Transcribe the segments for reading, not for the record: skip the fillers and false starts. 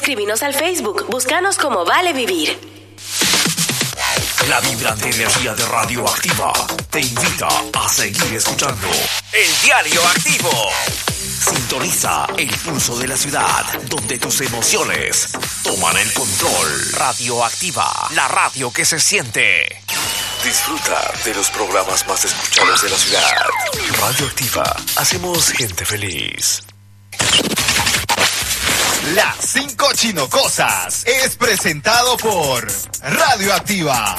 Escríbenos al Facebook, búscanos como Vale Vivir. La vibrante energía de Radioactiva te invita a seguir escuchando El Diario Activo. Sintoniza el pulso de la ciudad, donde tus emociones toman el control. Radioactiva, la radio que se siente. Disfruta de los programas más escuchados de la ciudad. Radioactiva, hacemos gente feliz. Las 5 Chinocosas es presentado por Radioactiva.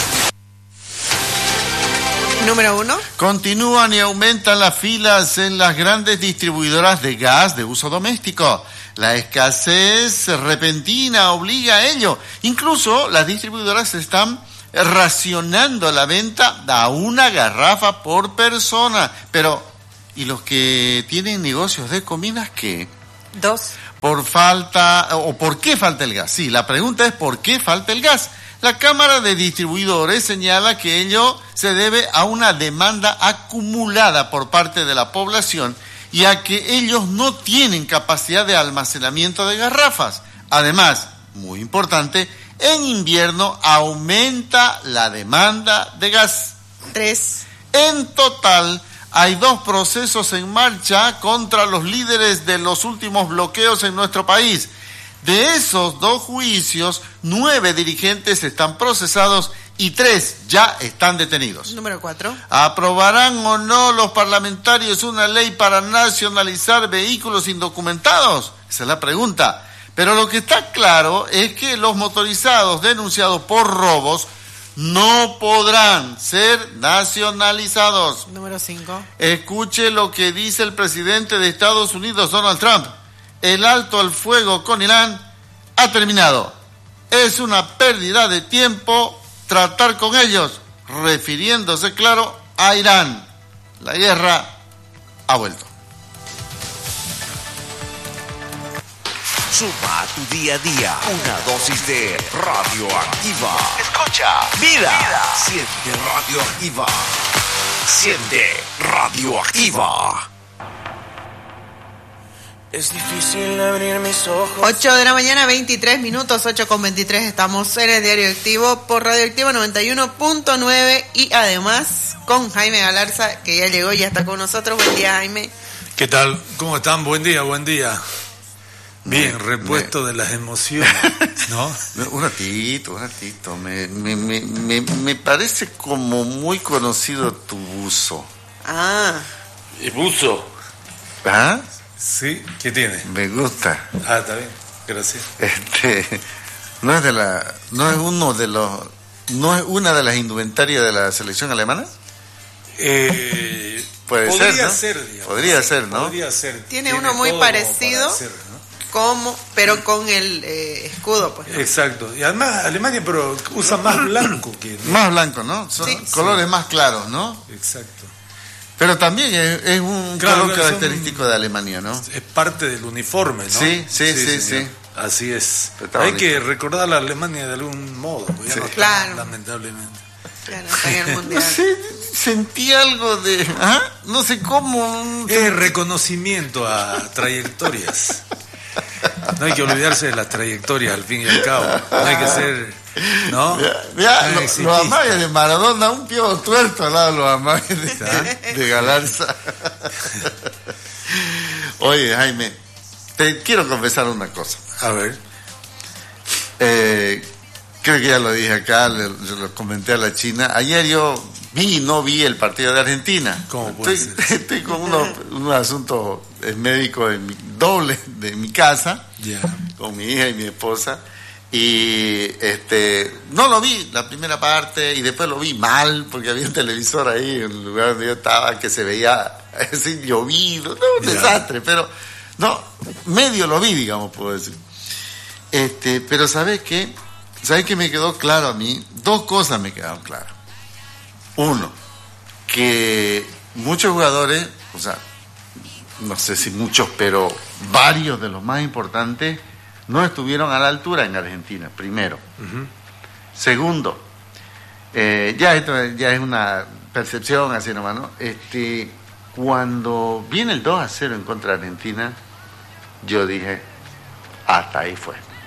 Número 1. Continúan y aumentan las filas en las grandes distribuidoras de gas de uso doméstico. La escasez repentina obliga a ello. Incluso las distribuidoras están racionando la venta a una garrafa por persona. Pero, ¿y los que tienen negocios de comidas qué? 2. ¿Por qué falta el gas? Sí, la pregunta es ¿por qué falta el gas? La Cámara de Distribuidores señala que ello se debe a una demanda acumulada por parte de la población y a que ellos no tienen capacidad de almacenamiento de garrafas. Además, muy importante, en invierno aumenta la demanda de gas. 3. En total, hay 2 procesos en marcha contra los líderes de los últimos bloqueos en nuestro país. De esos 2 juicios, 9 dirigentes están procesados y 3 ya están detenidos. Número 4. ¿Aprobarán o no los parlamentarios una ley para nacionalizar vehículos indocumentados? Esa es la pregunta. Pero lo que está claro es que los motorizados denunciados por robos no podrán ser nacionalizados. Número 5. Escuche lo que dice el presidente de Estados Unidos, Donald Trump. El alto al fuego con Irán ha terminado. Es una pérdida de tiempo tratar con ellos, refiriéndose, claro, a Irán. La guerra ha vuelto. Suma a tu día a día una dosis de Radioactiva. Escucha, vida. Siente Radioactiva. Siente Radioactiva. Es difícil abrir mis ojos. 8 de la mañana, 23 minutos, 8:23. Estamos en el Diario Activo por Radioactiva 91.9 y además con Jaime Galarza, que ya llegó y ya está con nosotros. Buen día, Jaime. ¿Qué tal? ¿Cómo están? Buen día. Bien, repuesto de las emociones, ¿no? Un ratito. Me parece como muy conocido tu buzo. Ah. ¿Y buzo? ¿Ah? Sí, ¿qué tiene? Me gusta. Ah, está bien, gracias. ¿No es una de las indumentarias de la selección alemana? Podría ser, digamos. Podría ser, ¿no? Podría ser. Tiene uno muy parecido, pero con el escudo, pues, ¿no? Exacto. Y además Alemania, pero usa más blanco que... Más blanco, ¿no? Son colores más claros, ¿no? Exacto. Pero también es un color característico de Alemania, ¿no? Es parte del uniforme, ¿no? Sí. Así es. Está Hay bonito. que recordar a Alemania de algún modo, pues ya no está, Claro. lamentablemente. Claro, está en el mundial. No sé, sentí algo de... ¿ah? No sé cómo... Es reconocimiento a trayectorias. No hay que olvidarse de las trayectorias al fin y al cabo. No hay que ser... ¿no? Los amagues de Maradona, un pie tuerto al lado de los amagues de Galarza. Oye, Jaime, te quiero confesar una cosa. A ver. Creo que ya lo dije acá, yo lo comenté a la China. Ayer yo no vi el partido de Argentina. ¿Cómo puede ser? Estoy con unos asuntos médicos dobles de mi casa, con mi hija y mi esposa. Y no lo vi la primera parte y después lo vi mal porque había un televisor ahí en el lugar donde yo estaba que se veía así llovido, no, un desastre, pero no, medio lo vi, digamos, puedo decir. Pero ¿sabes qué me quedó claro a mí? 2 cosas me quedaron claras. Uno, que muchos jugadores, o sea, no sé si muchos, pero varios de los más importantes no estuvieron a la altura en Argentina, primero. Uh-huh. Segundo, esto ya es una percepción así nomás, ¿no? Cuando viene el 2-0 en contra de Argentina, yo dije, hasta ahí fue.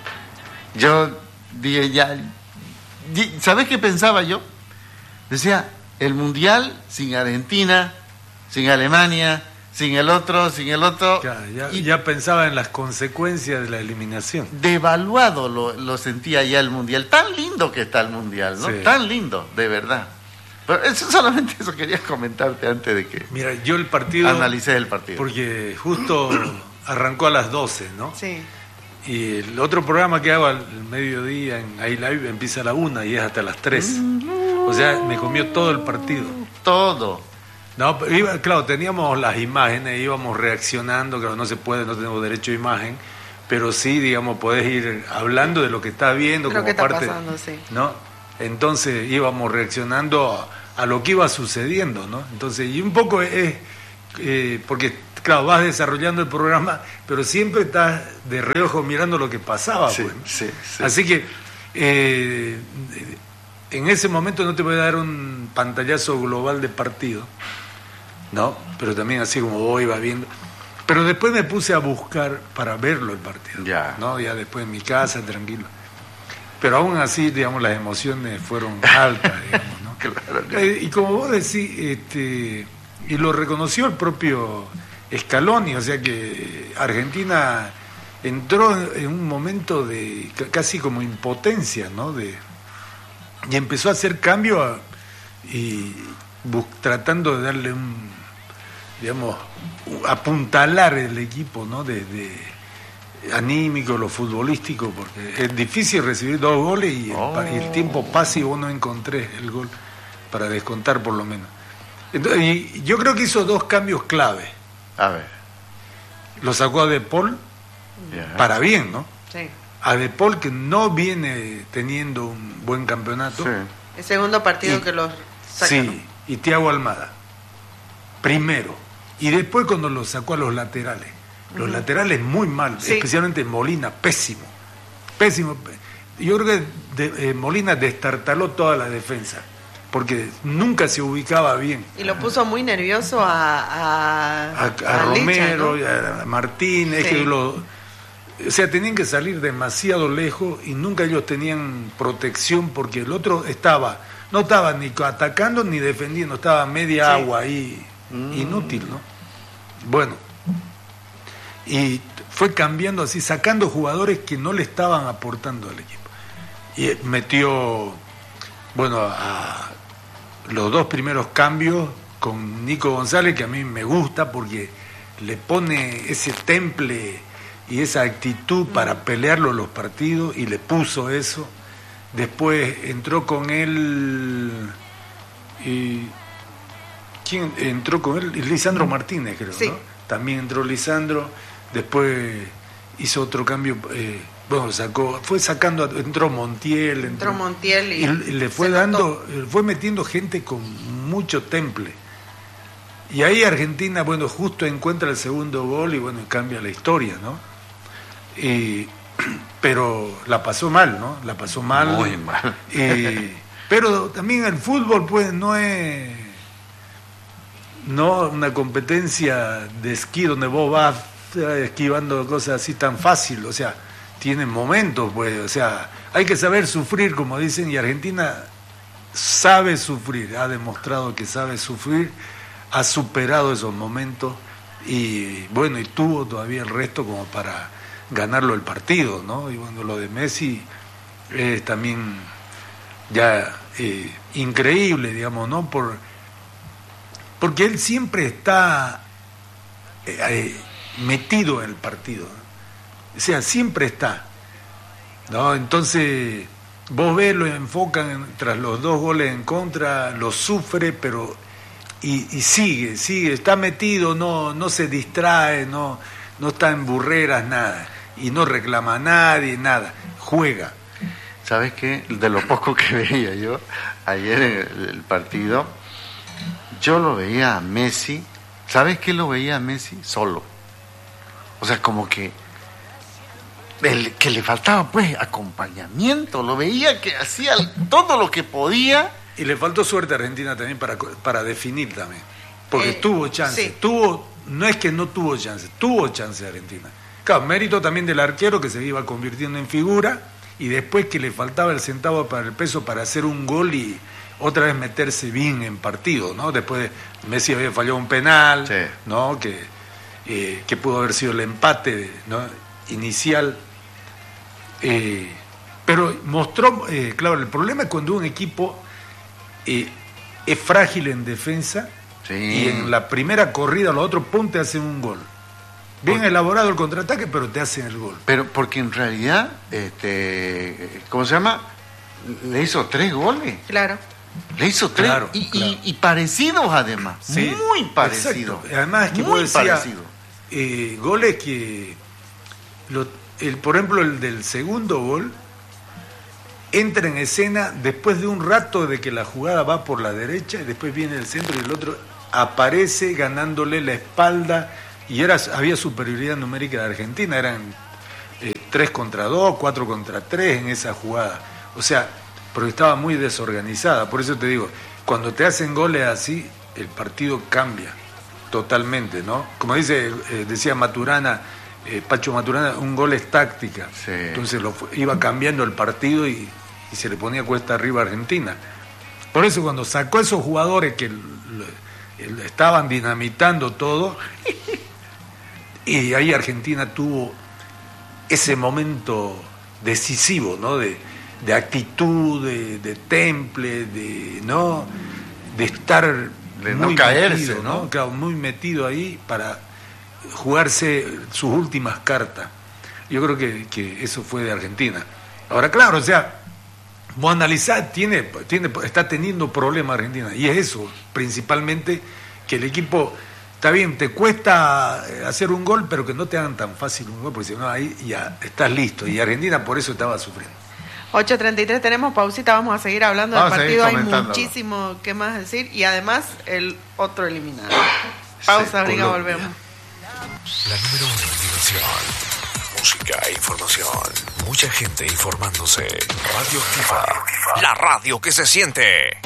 Yo dije ya, ¿sabés qué pensaba yo? Decía, el Mundial sin Argentina, sin Alemania, sin el otro. Claro, ya pensaba en las consecuencias de la eliminación. Devaluado lo sentía ya el Mundial. Tan lindo que está el Mundial, ¿no? Sí. Tan lindo, de verdad. Pero solamente eso quería comentarte antes de que Mira, yo el partido... analicé el partido. Porque justo arrancó a las 12, ¿no? Sí. Y el otro programa que hago al mediodía en iLive empieza a la 1 y es hasta las 3. O sea, me comió todo el partido. Todo. No, pero claro, teníamos las imágenes, íbamos reaccionando, claro, no se puede, no tenemos derecho a imagen, pero sí, digamos, podés ir hablando de lo que estás viendo, Lo como que está parte, pasando, sí. ¿no? Entonces íbamos reaccionando a lo que iba sucediendo, ¿no? Entonces, y un poco es, porque, claro, vas desarrollando el programa, pero siempre estás de reojo mirando lo que pasaba, Sí, pues. sí. Así que en ese momento no te voy a dar un pantallazo global de partido, ¿no? Pero también así como voy, va viendo. Pero después me puse a buscar para verlo el partido, Ya. ¿no? Ya después en mi casa, tranquilo. Pero aún así, digamos, las emociones fueron altas, digamos, ¿no? Claro. Y como vos decís, y lo reconoció el propio Scaloni, o sea que Argentina entró en un momento de casi como impotencia, ¿no? Y empezó a hacer cambios y tratando de darle digamos, apuntalar el equipo, ¿no? De anímico, lo futbolístico, porque es difícil recibir 2 goles y el tiempo pasa y vos no encontré el gol para descontar por lo menos. Entonces, y yo creo que hizo 2 cambios clave. A ver. Lo sacó a De Paul Ya. para bien, ¿no? Sí. A De Paul, que no viene teniendo un buen campeonato. Sí. El segundo partido Y- que los sacan. Sí, y Thiago Almada. Primero. Y después cuando lo sacó a los laterales. Los laterales muy mal, Sí. especialmente Molina, pésimo. Pésimo. Yo creo que Molina destartaló toda la defensa, porque nunca se ubicaba bien. Y lo puso muy nervioso A Licha, Romero, ¿no? a Martínez, Sí. o sea, tenían que salir demasiado lejos y nunca ellos tenían protección porque el otro no estaba ni atacando ni defendiendo, estaba media Sí. agua ahí, inútil, ¿no? Bueno, y fue cambiando así, sacando jugadores que no le estaban aportando al equipo. Y metió, bueno, a los 2 primeros cambios con Nico González, que a mí me gusta porque le pone ese temple y esa actitud para pelearlo los partidos, y le puso eso. Después entró con él, ¿quién entró con él? Lisandro Martínez, creo, Sí. ¿no? También entró Lisandro. Después hizo otro cambio, bueno, entró Montiel. Entró Montiel y le fue se dando, fue metiendo gente con mucho temple. Y ahí Argentina, bueno, justo encuentra el segundo gol y bueno, cambia la historia, ¿no? Pero la pasó mal, ¿no? La pasó mal. Muy mal. Pero también el fútbol, pues, no es una competencia de esquí donde vos vas esquivando cosas así tan fácil, o sea, tiene momentos, pues, o sea, hay que saber sufrir, como dicen, y Argentina sabe sufrir, ha demostrado que sabe sufrir, ha superado esos momentos y bueno, y tuvo todavía el resto como para ganarlo el partido, ¿no? Y bueno, lo de Messi es también ya increíble, digamos, ¿no? Porque él siempre está metido en el partido, ¿no? O sea, siempre está, ¿no? Entonces, vos ves, lo enfocan tras los 2 goles en contra, lo sufre, pero y sigue, está metido, no se distrae, no está en burreras, nada, y no reclama a nadie, nada, juega. ¿Sabes qué? De lo poco que veía yo ayer en el partido, yo lo veía a Messi. ¿Sabes qué lo veía a Messi? Solo. O sea, como que le faltaba pues acompañamiento. Lo veía que hacía todo lo que podía. Y le faltó suerte a Argentina también para definir también. Porque tuvo chance. Sí. No es que no tuvo chance, tuvo chance Argentina. Claro, mérito también del arquero que se iba convirtiendo en figura y después que le faltaba el centavo para el peso para hacer un gol y otra vez meterse bien en partido, ¿no? Después Messi había fallado un penal, sí, ¿no? Que pudo haber sido el empate, ¿no? Inicial, pero mostró, claro, el problema es cuando un equipo es frágil en defensa, sí, y en la primera corrida los otros te hacen un gol. Bien elaborado el contraataque, pero te hacen el gol. Pero porque en realidad, ¿cómo se llama? Le hizo 3 goles. Claro. Le hizo 3 claro. Y parecidos además. Sí, muy parecidos. Además que muy vos decías, parecido. Goles que, por ejemplo, el del segundo gol entra en escena después de un rato de que la jugada va por la derecha y después viene el centro y el otro aparece ganándole la espalda. Y había superioridad numérica de Argentina, eran 3 contra 2, 4 contra 3 en esa jugada. O sea, porque estaba muy desorganizada. Por eso te digo, cuando te hacen goles así, el partido cambia totalmente, ¿no? Como decía Maturana, Pacho Maturana, un gol es táctica. Sí. Entonces iba cambiando el partido y se le ponía cuesta arriba a Argentina. Por eso cuando sacó a esos jugadores que estaban dinamitando todo... Y ahí Argentina tuvo ese momento decisivo, ¿no? De actitud, de temple, de estar de muy no caerse, metido, ¿no? Claro, muy metido ahí para jugarse sus últimas cartas. Yo creo que eso fue de Argentina. Ahora, claro, o sea, vos analizás, está teniendo problemas Argentina, y es eso, principalmente, que el equipo... Está bien, te cuesta hacer un gol, pero que no te hagan tan fácil un gol, porque si no, ahí ya estás listo. Y Argentina por eso estaba sufriendo. 8:33, tenemos pausita, vamos a seguir hablando del partido. Hay muchísimo que más decir y además el otro eliminado. Pausa, Briga, volvemos. La número 1 en diversión, música e información. Mucha gente informándose. Radio Activa, la radio que se siente.